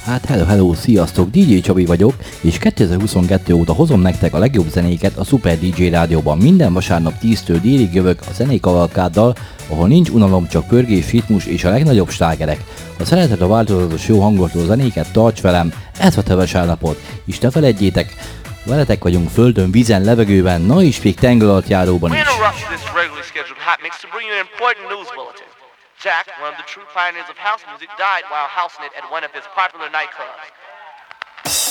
Hát hello, sziasztok, DJ Csabi vagyok, és 2022 óta hozom nektek a legjobb zenéket a Super DJ rádióban. Minden vasárnap 10-től délig jövök a zenékavalkáddal, ahol nincs unalom, csak pörgés, ritmus és a legnagyobb slágerek. Ha szereted a változatos jó hangoltó zenéket, tarts velem, ez a te vasárnapot, és ne feledjétek, veletek vagyunk földön, vízen, levegőben, na és még tenger alatt járóban is. Jack, one of the true pioneers of house music, died while houseing it at one of his popular nightclubs.